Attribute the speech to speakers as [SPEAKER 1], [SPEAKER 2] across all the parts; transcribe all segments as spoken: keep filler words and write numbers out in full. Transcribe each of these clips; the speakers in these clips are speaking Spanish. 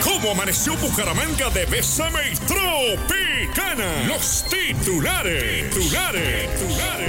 [SPEAKER 1] ¿Cómo amaneció Bucaramanga de Bésame y Tropicana? Los titulares. Titulares. Titulares.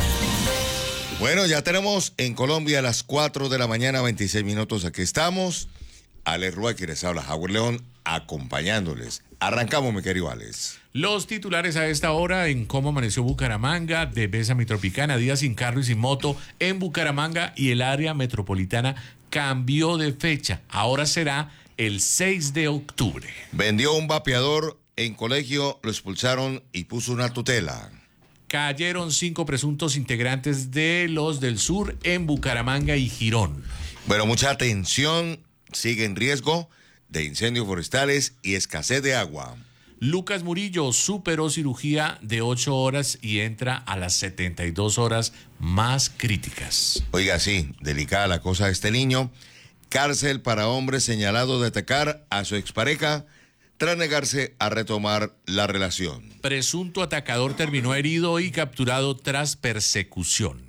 [SPEAKER 2] Bueno, ya tenemos en Colombia a las cuatro de la mañana, veintiséis minutos. Aquí estamos. Alex Rúa, quien les habla, Howard León, acompañándoles. Arrancamos, mi querido Alex.
[SPEAKER 3] Los titulares a esta hora en Cómo amaneció Bucaramanga, de Bésame y Tropicana, día sin carro y sin moto en Bucaramanga, y el área metropolitana cambió de fecha. Ahora será el seis de octubre.
[SPEAKER 2] Vendió un vapeador en colegio, lo expulsaron y puso una tutela.
[SPEAKER 3] Cayeron cinco presuntos integrantes de los del sur en Bucaramanga y Girón.
[SPEAKER 2] Bueno, mucha atención, sigue en riesgo de incendios forestales y escasez de agua.
[SPEAKER 3] Lucas Murillo superó cirugía de ocho horas y entra a las setenta y dos horas más críticas.
[SPEAKER 2] Oiga, sí, delicada la cosa de este niño. Cárcel para hombre señalado de atacar a su expareja tras negarse a retomar la relación.
[SPEAKER 3] Presunto atacador terminó herido y capturado tras persecución.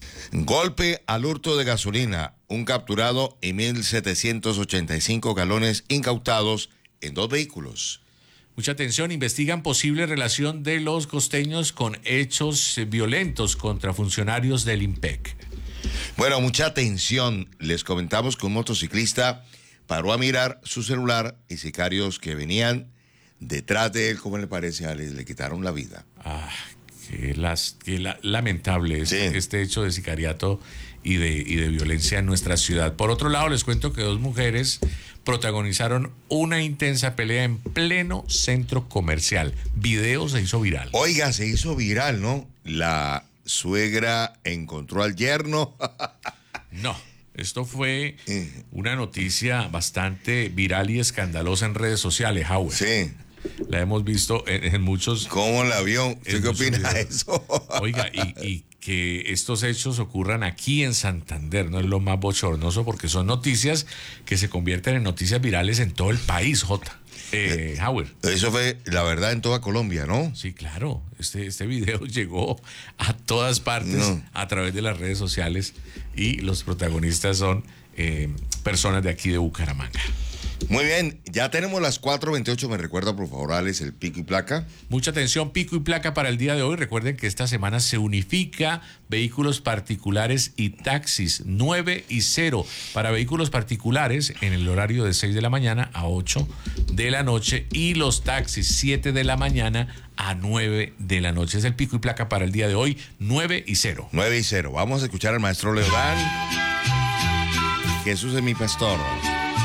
[SPEAKER 2] Golpe al hurto de gasolina, un capturado y mil setecientos ochenta y cinco galones incautados en dos vehículos.
[SPEAKER 3] Mucha atención, investigan posible relación de los costeños con hechos violentos contra funcionarios del IMPEC.
[SPEAKER 2] Bueno, mucha atención, les comentamos que un motociclista paró a mirar su celular y sicarios que venían detrás de él, ¿cómo le parece, Alex? Le quitaron la vida.
[SPEAKER 3] Ah, qué, las, qué la, lamentable es
[SPEAKER 2] sí.
[SPEAKER 3] este hecho de sicariato y de, y de violencia en nuestra ciudad. Por otro lado, les cuento que dos mujeres protagonizaron una intensa pelea en pleno centro comercial. Video se hizo viral.
[SPEAKER 2] Oiga, se hizo viral, ¿no? La suegra encontró al yerno.
[SPEAKER 3] No, esto fue una noticia bastante viral y escandalosa en redes sociales, Howard.
[SPEAKER 2] Sí.
[SPEAKER 3] La hemos visto en, en muchos...
[SPEAKER 2] ¿Cómo la vio? ¿Usted qué opina de eso?
[SPEAKER 3] Oiga, y, y que estos hechos ocurran aquí en Santander no es lo más bochornoso, porque son noticias que se convierten en noticias virales en todo el país, Jota. Eh, Howard.
[SPEAKER 2] Eso fue la verdad en toda Colombia, ¿no?
[SPEAKER 3] Sí, claro. Este, este video llegó a todas partes
[SPEAKER 2] no.
[SPEAKER 3] a través de las redes sociales y los protagonistas son eh, personas de aquí de Bucaramanga.
[SPEAKER 2] Muy bien, ya tenemos las cuatro veintiocho. Me recuerda, por favor, Alex, el pico y placa.
[SPEAKER 3] Mucha atención, pico y placa para el día de hoy. Recuerden que esta semana se unifica vehículos particulares y taxis, nueve y cero para vehículos particulares en el horario de seis de la mañana a ocho de la noche, y los taxis siete de la mañana a nueve de la noche. Es el pico y placa para el día de hoy, nueve y cero.
[SPEAKER 2] nueve y cero. Vamos a escuchar al maestro Leodán. Jesús es mi pastor.